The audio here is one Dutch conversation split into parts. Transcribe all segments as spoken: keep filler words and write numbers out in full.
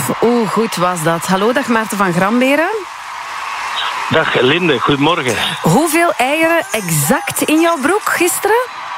Hoe goed was dat? Hallo, dag Maarten van Gramberen. Dag Linde, goedemorgen. Hoeveel eieren exact in jouw broek gisteren?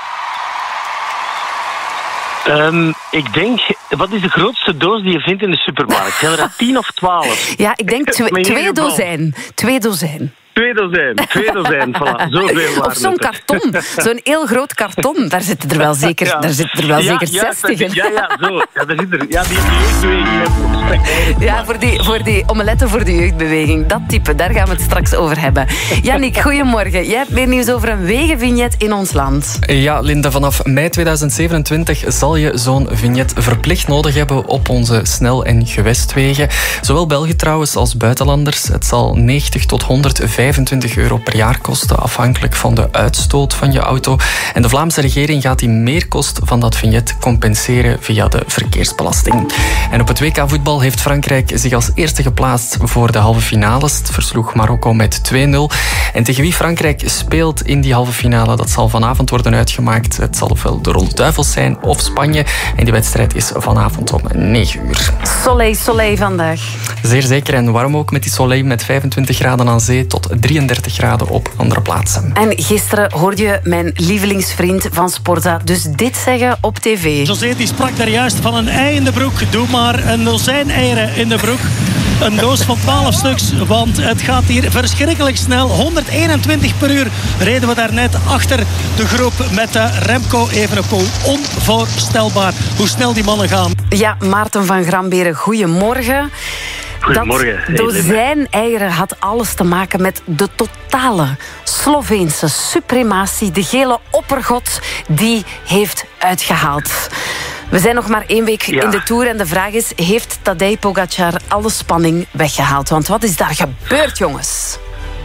Um, ik denk, wat is de grootste doos die je vindt in de supermarkt? Zijn er dat tien of twaalf? Ja, ik denk tw- twee dozijn. Twee dozijn. Twee dozijn, twee dozijn, voilà. Zoveel waren Of zo'n het. karton, zo'n heel groot karton. Daar zitten er wel zeker, Ja. daar zitten er wel Ja, zeker ja, zestig in. Ja, ja, zo. Ja, daar zit er, ja die, die jeugdbeweging heeft op spek. Ja, voor die, voor die omeletten voor de jeugdbeweging. Dat type, daar gaan we het straks over hebben. Jannik, goedemorgen. Jij hebt meer nieuws over een wegenvignet in ons land. Ja, Linda, vanaf mei tweeduizend zevenentwintig zal je zo'n vignet verplicht nodig hebben op onze snel- en gewestwegen. Zowel Belgen trouwens als buitenlanders. Het zal negentig tot honderdvijfentwintig euro per jaar kosten, afhankelijk van de uitstoot van je auto. En de Vlaamse regering gaat die meerkost van dat vignet compenseren via de verkeersbelasting. En op het W K voetbal heeft Frankrijk zich als eerste geplaatst voor de halve finales. Het versloeg Marokko met twee nul. En tegen wie Frankrijk speelt in die halve finale, dat zal vanavond worden uitgemaakt. Het zal ofwel de Rode Duivels zijn of Spanje. En die wedstrijd is vanavond om negen uur. Soleil, soleil vandaag. Zeer zeker en warm ook met die soleil, met vijfentwintig graden aan zee tot drieëndertig graden op andere plaatsen. En gisteren hoorde je mijn lievelingsvriend van Sporza dus dit zeggen op tv. José die sprak daar juist van een ei in de broek. Doe maar een dozijn eieren in de broek. Een doos van twaalf stuks, want het gaat hier verschrikkelijk snel. honderdeenentwintig per uur reden we daarnet achter de groep met de Remco Evenepoel. Onvoorstelbaar hoe snel die mannen gaan. Ja, Maarten van Gramberen, goedemorgen. Goedemorgen. Dat dozijn eieren had alles te maken met de totale Sloveense suprematie. De gele oppergod die heeft uitgehaald. We zijn nog maar één week Ja. in de Tour en de vraag is, heeft Tadej Pogacar alle spanning weggehaald? Want wat is daar gebeurd, jongens?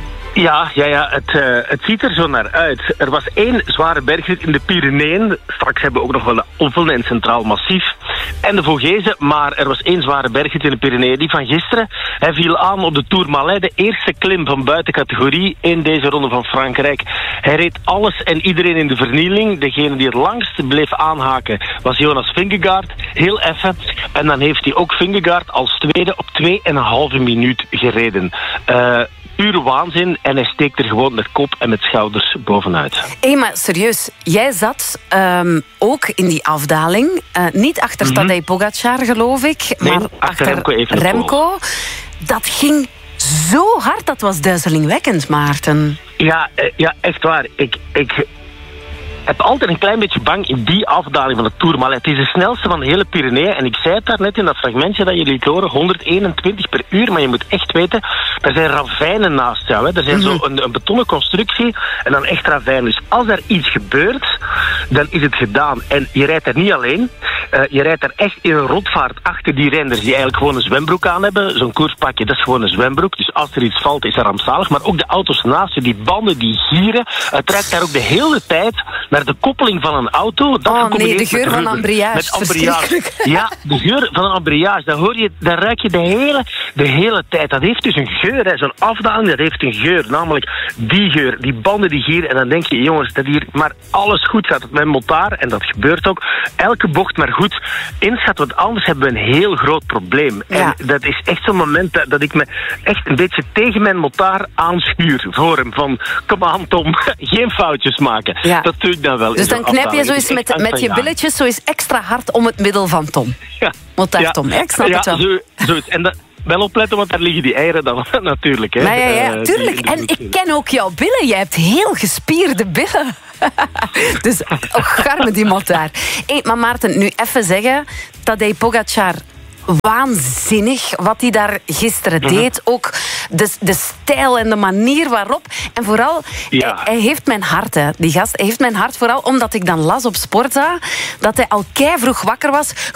Ja, ja, ja het, uh, het ziet er zo naar uit. Er was één zware bergrit in de Pyreneeën. Straks hebben we ook nog wel de Alpen en Centraal Massief. En de Vogezen, maar er was één zware bergrit in de Pyreneeën. Die van gisteren. Hij viel aan op de Tourmalet, de eerste klim van buiten categorie in deze ronde van Frankrijk. Hij reed alles en iedereen in de vernieling. Degene die het langst bleef aanhaken was Jonas Vingegaard. Heel effen. En dan heeft hij ook Vingegaard als tweede op twee en een halve minuut gereden. Uh, Pure waanzin en hij steekt er gewoon met kop en met schouders bovenuit. Hé, maar serieus, jij zat um, ook in die afdaling. Uh, niet achter mm-hmm. Tadej Pogacar, geloof ik, nee, maar achter, achter Remco, Remco. Dat ging zo hard, dat was duizelingwekkend, Maarten. Ja, ja echt waar. Ik... ik heb altijd een klein beetje bang in die afdaling van de Tourmalet. Het is de snelste van de hele Pyreneeën. En ik zei het daar net in dat fragmentje dat jullie liet horen, honderdeenentwintig per uur. Maar je moet echt weten, er zijn ravijnen naast jou. Hè. Er zijn mm-hmm. zo een, een betonnen constructie en dan echt ravijnen. Dus als er iets gebeurt, dan is het gedaan. En je rijdt er niet alleen. Uh, je rijdt er echt in een rotvaart achter die renners die eigenlijk gewoon een zwembroek aan hebben. Zo'n koerspakje, dat is gewoon een zwembroek. Dus als er iets valt, is er rampzalig. Maar ook de auto's naast je, die banden, die gieren. Het rijdt daar ook de hele tijd naar de koppeling van een auto. Dat oh nee, de geur van embrayage. Met embrayage. Ja, de geur van een embrayage. Dan hoor je, dan ruik je de hele, de hele tijd. Dat heeft dus een geur, hè. Zo'n afdaling, dat heeft een geur. Namelijk die geur, die banden die gieren. En dan denk je, jongens, dat hier maar alles goed gaat. Met motaar, en dat gebeurt ook. Elke bocht maar goed inschat, want anders hebben we een heel groot probleem. Ja. En dat is echt zo'n moment dat, dat ik me echt een beetje tegen mijn motaar aanschuur voor hem. Van, kom aan Tom, geen foutjes maken. Ja. Dat doe ik dan wel. Dus dan knijp je zo eens met, met je billetjes zo eens extra hard om het middel van Tom. Ja. Motaar ja. Tom, ja, ik snap ja, het wel. Zo, zo, en dat, wel opletten, want daar liggen die eieren dan natuurlijk. Hè. Maar ja, ja, uh, tuurlijk. En ik ken ook jouw billen. Jij hebt heel gespierde billen. Dus, oh, garme die motaar. Hey, maar Maarten, nu even zeggen, Tadej Pogacar, waanzinnig wat hij daar gisteren mm-hmm. deed. Ook de, de stijl en de manier waarop. En vooral, ja. hij, hij heeft mijn hart, hè, die gast. Hij heeft mijn hart vooral omdat ik dan las op Sporza dat hij al keivroeg wakker was.